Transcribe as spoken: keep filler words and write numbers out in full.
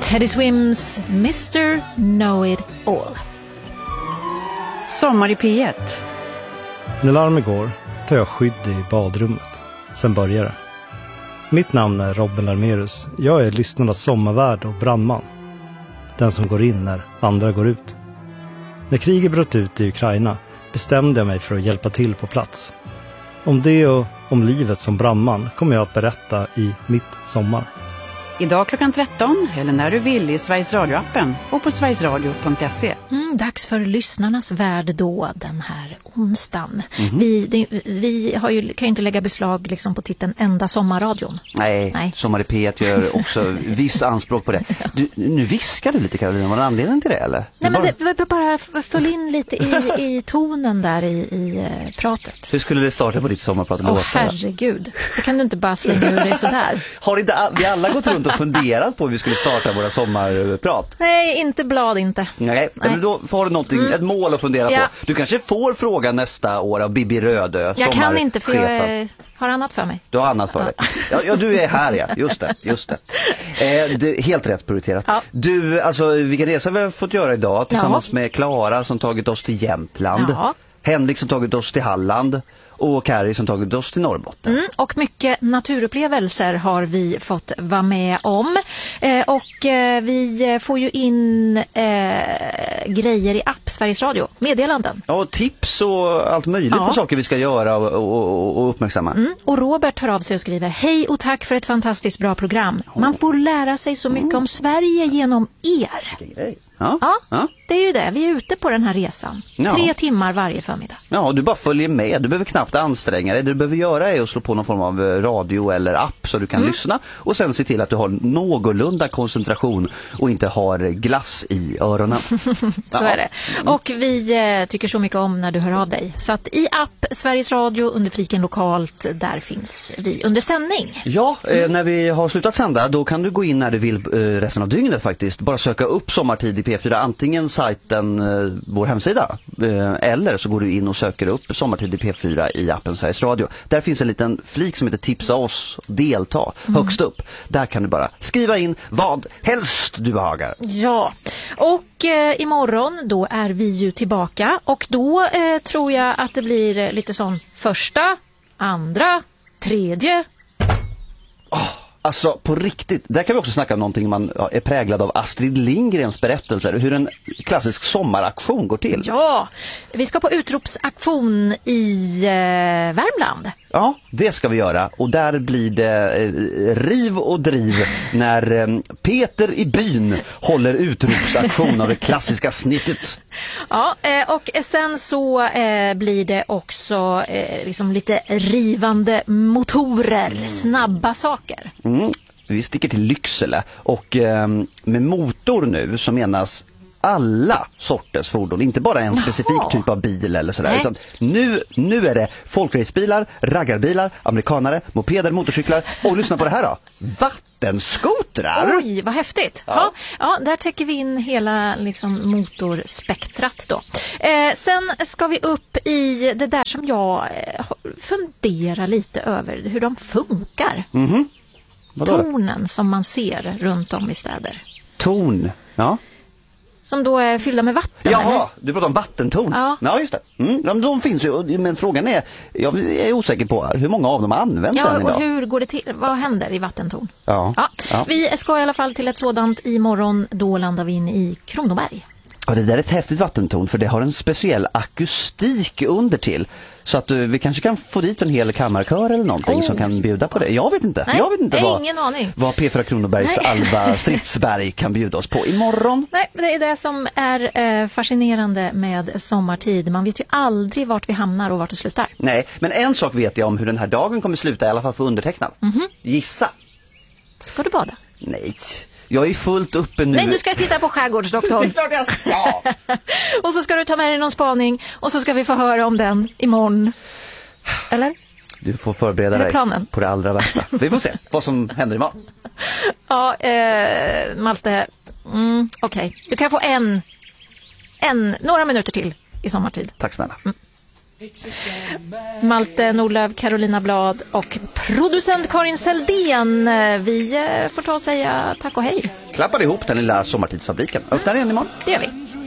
Teddy Swims mister Know It All. Sommar i P ett. När larmet går tar jag skydd i badrummet. Sen börjar det. Mitt namn är Robin Larmerus. Jag är lyssnarnas sommarvärd och brandman. Den som går in när andra går ut. När kriget bröt ut i Ukraina bestämde jag mig för att hjälpa till på plats. Om det och om livet som brandman kommer jag att berätta i Mitt sommar. Idag klockan tretton eller när du vill i Sveriges Radio-appen och på sverigesradio punkt se. Mm, dags för lyssnarnas värld då den här onsdagen. Mm-hmm. Vi, det, vi har ju, kan ju inte lägga beslag liksom på titeln Enda sommarradion. Nej, Nej. Sommar i P ett gör också viss anspråk på det. Du, nu viskar du lite, Karolina. Var det anledning till det, eller? Nej, bara... men det, det, bara följ in lite i, i tonen där i, i pratet. Hur skulle det starta på ditt sommarprat? Åh, herregud. Det kan du inte bara slänga ur dig sådär. Har inte vi alla gått runt och funderat på hur vi skulle starta våra sommarprat? Nej, inte blad inte. Nej, Nej. Men då får du någonting, mm. ett mål att fundera ja. på. Du kanske får fråga nästa år av Bibi Rödö. Jag kan inte för jag eh, har annat för mig. Du har annat för ja. dig. Ja, ja, du är här, ja. Just det, just det. Eh, du, helt rätt prioriterat. Ja. Du, alltså vilken resa vi har fått göra idag tillsammans ja. med Klara som tagit oss till Jämtland. Ja. Henrik som tagit oss till Halland. Och Kari som tagit oss till Norrbotten. Mm, och mycket naturupplevelser har vi fått vara med om. Eh, och eh, vi får ju in eh, grejer i app Sveriges Radio. Meddelanden. Ja, och tips och allt möjligt ja. på saker vi ska göra och, och, och uppmärksamma. Mm, och Robert hör av sig och skriver: hej och tack för ett fantastiskt bra program. Man får lära sig så mycket om Sverige genom er. Okej. Ja. Ja, ja, det är ju det. Vi är ute på den här resan. Ja. Tre timmar varje förmiddag. Ja, du bara följer med. Du behöver knappt anstränga dig. Det du behöver göra är att slå på någon form av radio eller app så du kan mm. lyssna. Och sen se till att du har någorlunda koncentration och inte har glass i öronen. Så ja. är det. Och vi eh, tycker så mycket om när du hör av dig. Så att i app Sveriges Radio under fliken lokalt, där finns vi under sändning. Ja, eh, när vi har slutat sända då kan du gå in när du vill eh, resten av dygnet faktiskt. Bara söka upp Sommartid i P fyra, antingen sajten, eh, vår hemsida eh, eller så går du in och söker upp Sommartid i P fyra i appen Sveriges Radio. Där finns en liten flik som heter Tipsa oss, delta, mm. högst upp. Där kan du bara skriva in vad helst du behagar. Ja, och eh, imorgon då är vi ju tillbaka och då eh, tror jag att det blir lite sån första, andra, tredje. Oh. Alltså på riktigt, där kan vi också snacka om någonting man ja, är präglad av Astrid Lindgrens berättelser. Hur en klassisk sommaraktion går till. Ja, vi ska på utropsaktion i eh, Värmland. Ja, det ska vi göra. Och där blir det eh, riv och driv när eh, Peter i byn håller utropsaktion av det klassiska snittet. Ja, eh, och sen så eh, blir det också eh, liksom lite rivande motorer, mm. snabba saker. Mm. Vi sticker till Lycksele och eh, med motor nu så menas alla sorters fordon, inte bara en specifik Jaha. typ av bil eller sådär. Utan nu, nu är det folkracebilar, raggarbilar, amerikanare, mopeder, motorcyklar och lyssna på det här då, vattenskotrar. Oj, vad häftigt. Ja. Ja, ja, där täcker vi in hela liksom, motorspektrat då. Eh, sen ska vi upp i det där som jag eh, funderar lite över, hur de funkar. Mm-hmm. Tornen som man ser runt om i städer. Torn, ja. Som då är fyllda med vatten. Jaha, eller? du pratar om vattentorn. Ja, ja just det. Mm, de, de finns ju, men frågan är, jag är osäker på hur många av dem används ja, än idag. Och hur går det till? Vad händer i vattentorn? Ja. Ja. Ja. Vi ska i alla fall till ett sådant imorgon. Då landar vi in i Kronoberg. Ja, det där är ett häftigt vattentorn för det har en speciell akustik under till. Så att uh, vi kanske kan få dit en hel kammarkör eller någonting oh. som kan bjuda på det. Jag vet inte. Nej, jag vet inte vad, ingen aning. vad P fyra Kronobergs Nej. Alba Stridsberg kan bjuda oss på imorgon. Nej, det är det som är eh, fascinerande med sommartid. Man vet ju aldrig vart vi hamnar och vart det slutar. Nej, men en sak vet jag om hur den här dagen kommer sluta, i alla fall för undertecknad. Mm-hmm. Gissa. Ska du bada? Nej. Jag är fullt uppe nu. Nej, du ska titta på Skärgårdsdoktorn. Det är klart jag ska. Och så ska du ta med dig någon spaning. Och så ska vi få höra om den imorgon. Eller? Du får förbereda dig planen? På det allra värsta. Vi får se vad som händer imorgon. Ja, eh, Malte. Mm, Okej, okay. Du kan få en, en, några minuter till i sommartid. Tack snälla. Mm. Malte Nordlöf, Carolina Blad och producent Karin Seldén. Vi får ta och säga tack och hej. Klappar ihop den lilla sommartidsfabriken. Öppnar igen imorgon. Det gör vi.